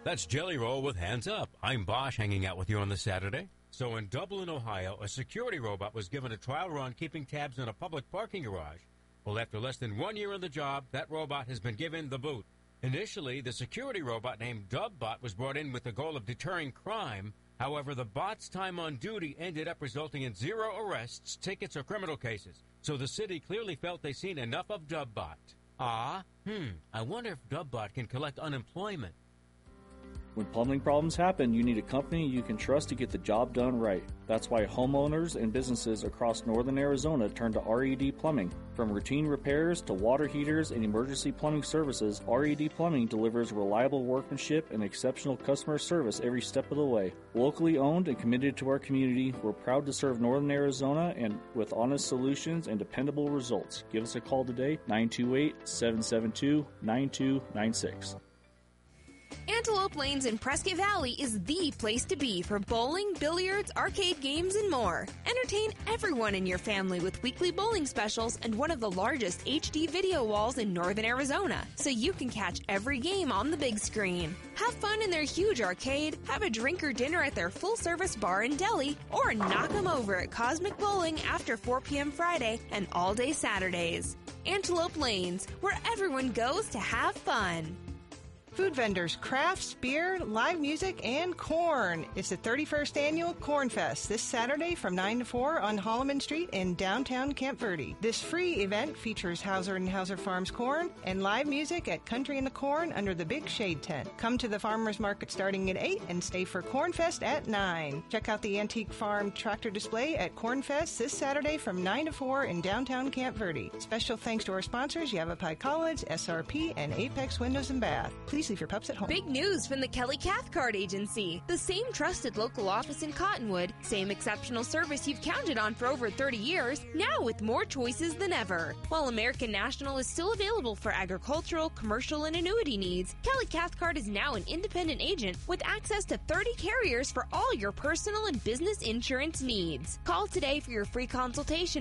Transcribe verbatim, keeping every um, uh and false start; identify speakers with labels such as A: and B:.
A: That's Jelly Roll with Hands Up. I'm Bosch hanging out with you on this Saturday. So in Dublin, Ohio, a security robot was given a trial run keeping tabs in a public parking garage. Well, after less than one year on the job, that robot has been given the boot. Initially, the security robot named DubBot was brought in with the goal of deterring crime. However, the bot's time on duty ended up resulting in zero arrests, tickets, or criminal cases. So the city clearly felt they'd seen enough of DubBot. Ah, hmm, I wonder if DubBot can collect unemployment.
B: When plumbing problems happen, you need a company you can trust to get the job done right. That's why homeowners and businesses across northern Arizona turn to R E D Plumbing. From routine repairs to water heaters and emergency plumbing services, R E D Plumbing delivers reliable workmanship and exceptional customer service every step of the way. Locally owned and committed to our community, we're proud to serve northern Arizona and with honest solutions and dependable results. Give us a call today, nine two eight, seven seven two, nine two nine six.
C: Antelope Lanes in Prescott Valley is the place to be for bowling, billiards, arcade games, and more. Entertain everyone in your family with weekly bowling specials and one of the largest H D video walls in northern Arizona, so you can catch every game on the big screen. Have fun in their huge arcade, have a drink or dinner at their full-service bar and deli, or knock 'em over at Cosmic Bowling after four p.m. Friday and all-day Saturdays. Antelope Lanes, where everyone goes to have fun.
D: Food vendors, crafts, beer, live music, and corn. It's the thirty-first Annual Corn Fest this Saturday from nine to four on Holloman Street in downtown Camp Verde. This free event features Hauser and Hauser Farms corn and live music at Country in the Corn under the Big Shade Tent. Come to the farmers market starting at eight and stay for Corn Fest at nine. Check out the Antique Farm tractor display at Corn Fest this Saturday from nine to four in downtown Camp Verde. Special thanks to our sponsors, Yavapai College, S R P, and Apex Windows and Bath. Please leave your pups at home.
C: Big news from the Kelly Cathcart Agency. The same trusted local office in Cottonwood, same exceptional service you've counted on for over thirty years, now with more choices than ever. While American National is still available for agricultural, commercial, and annuity needs, Kelly Cathcart is now an independent agent with access to thirty carriers for all your personal and business insurance needs. Call today for your free consultation